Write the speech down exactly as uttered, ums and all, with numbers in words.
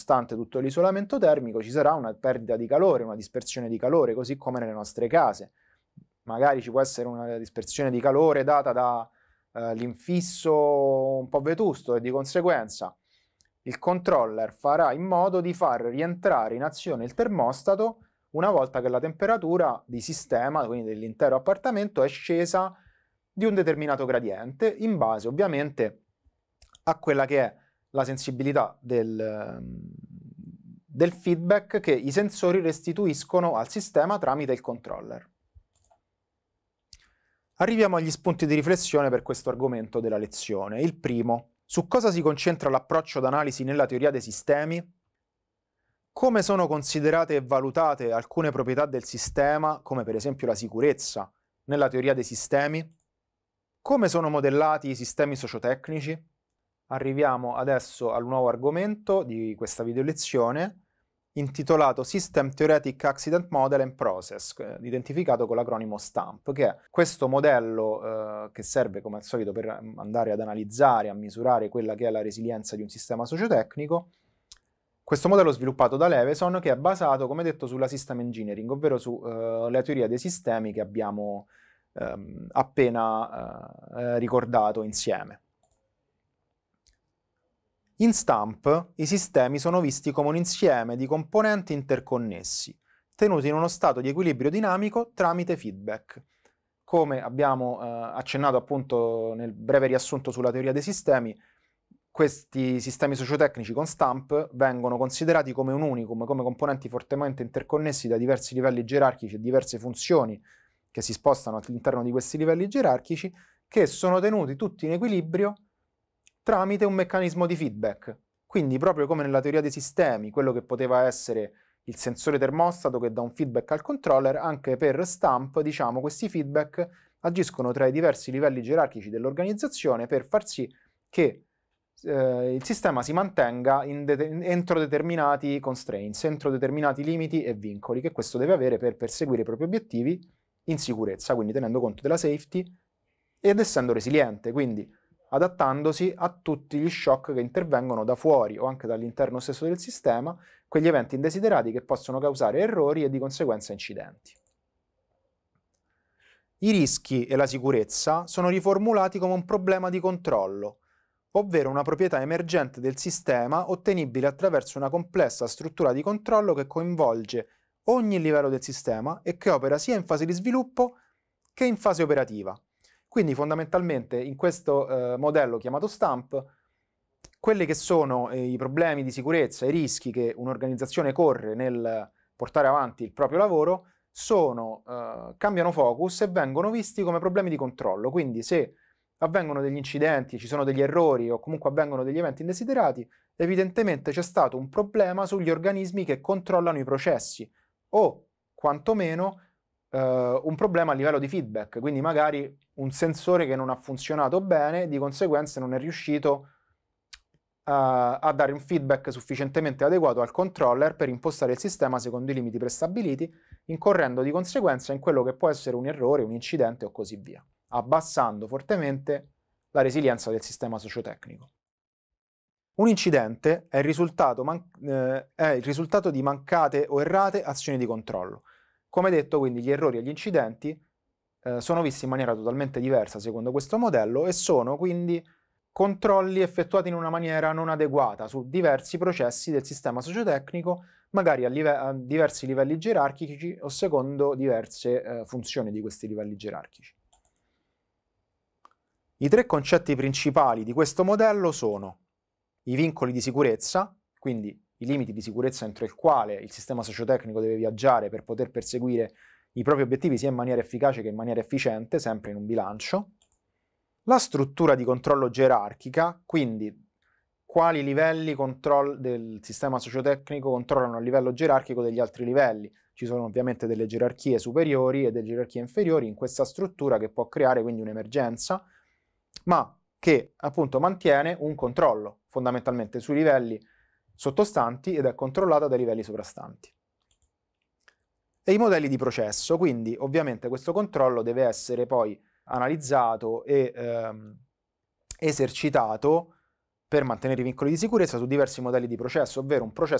nonostante tutto l'isolamento termico, ci sarà una perdita di calore, una dispersione di calore, così come nelle nostre case. Magari ci può essere una dispersione di calore data dall'infisso uh, un po' vetusto e di conseguenza il controller farà in modo di far rientrare in azione il termostato una volta che la temperatura di sistema, quindi dell'intero appartamento, è scesa di un determinato gradiente, in base ovviamente a quella che è la sensibilità del, del feedback che i sensori restituiscono al sistema tramite il controller. Arriviamo agli spunti di riflessione per questo argomento della lezione. Il primo: su cosa si concentra l'approccio d'analisi nella teoria dei sistemi? Come sono considerate e valutate alcune proprietà del sistema, come per esempio la sicurezza, nella teoria dei sistemi? Come sono modellati i sistemi sociotecnici? Arriviamo adesso al nuovo argomento di questa video lezione, intitolato System Theoretic Accident Model and Process, identificato con l'acronimo STAMP, che è questo modello eh, che serve come al solito per andare ad analizzare, a misurare quella che è la resilienza di un sistema sociotecnico. Questo modello sviluppato da Leveson, che è basato, come detto, sulla system engineering, ovvero sulla uh, teoria dei sistemi che abbiamo um, appena uh, ricordato insieme. In STAMP i sistemi sono visti come un insieme di componenti interconnessi, tenuti in uno stato di equilibrio dinamico tramite feedback. Come abbiamo uh, accennato appunto nel breve riassunto sulla teoria dei sistemi, questi sistemi sociotecnici con STAMP vengono considerati come un unicum, come componenti fortemente interconnessi da diversi livelli gerarchici e diverse funzioni che si spostano all'interno di questi livelli gerarchici, che sono tenuti tutti in equilibrio tramite un meccanismo di feedback. Quindi proprio come nella teoria dei sistemi, quello che poteva essere il sensore termostato che dà un feedback al controller, anche per STAMP, diciamo, questi feedback agiscono tra i diversi livelli gerarchici dell'organizzazione per far sì che eh, il sistema si mantenga in de- entro determinati constraints, entro determinati limiti e vincoli che questo deve avere per perseguire i propri obiettivi in sicurezza, quindi tenendo conto della safety ed essendo resiliente, quindi adattandosi a tutti gli shock che intervengono da fuori o anche dall'interno stesso del sistema, quegli eventi indesiderati che possono causare errori e di conseguenza incidenti. I rischi e la sicurezza sono riformulati come un problema di controllo, ovvero una proprietà emergente del sistema ottenibile attraverso una complessa struttura di controllo che coinvolge ogni livello del sistema e che opera sia in fase di sviluppo che in fase operativa. Quindi fondamentalmente in questo eh, modello chiamato STAMP, quelli che sono eh, i problemi di sicurezza, i rischi che un'organizzazione corre nel portare avanti il proprio lavoro, sono, eh, cambiano focus e vengono visti come problemi di controllo. Quindi se avvengono degli incidenti, ci sono degli errori o comunque avvengono degli eventi indesiderati, evidentemente c'è stato un problema sugli organismi che controllano i processi o quantomeno Uh, un problema a livello di feedback, quindi magari un sensore che non ha funzionato bene, di conseguenza non è riuscito uh, a dare un feedback sufficientemente adeguato al controller per impostare il sistema secondo i limiti prestabiliti, incorrendo di conseguenza in quello che può essere un errore, un incidente o così via, abbassando fortemente la resilienza del sistema sociotecnico. Un incidente è il risultato, man- eh, è il risultato di mancate o errate azioni di controllo. Come detto, quindi, gli errori e gli incidenti eh, sono visti in maniera totalmente diversa secondo questo modello e sono quindi controlli effettuati in una maniera non adeguata su diversi processi del sistema sociotecnico, magari a, live- a diversi livelli gerarchici o secondo diverse eh, funzioni di questi livelli gerarchici. I tre concetti principali di questo modello sono i vincoli di sicurezza, quindi i limiti di sicurezza entro il quale il sistema sociotecnico deve viaggiare per poter perseguire i propri obiettivi sia in maniera efficace che in maniera efficiente, sempre in un bilancio. La struttura di controllo gerarchica, quindi quali livelli control- del sistema sociotecnico controllano a livello gerarchico degli altri livelli. Ci sono ovviamente delle gerarchie superiori e delle gerarchie inferiori in questa struttura che può creare quindi un'emergenza, ma che appunto mantiene un controllo fondamentalmente sui livelli sottostanti ed è controllata dai livelli sovrastanti. E i modelli di processo, quindi ovviamente questo controllo deve essere poi analizzato e ehm, esercitato per mantenere i vincoli di sicurezza su diversi modelli di processo, ovvero un processo